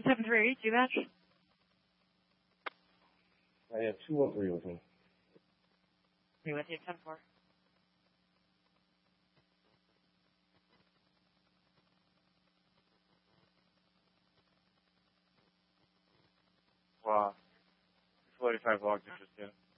738, do match? I have 213 with me. Me with you, 10-4. Wow. 45 logs just yet.